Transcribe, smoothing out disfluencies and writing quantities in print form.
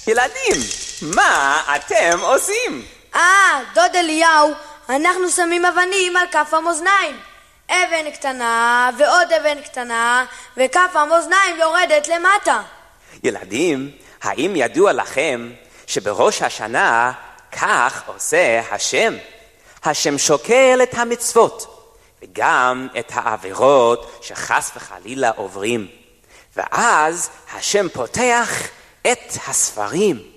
ילדים, מה אתם עושים? דוד אליהו, אנחנו שמים אבנים על כף המאזניים. אבן קטנה ועוד אבן קטנה, וכף המאזניים יורדת למטה. ילדים, האם ידוע לכם שבראש השנה כך עושה השם? השם שוקל את המצוות וגם את העבירות שחס וחלילה עוברים. ואז השם פותח את הספרים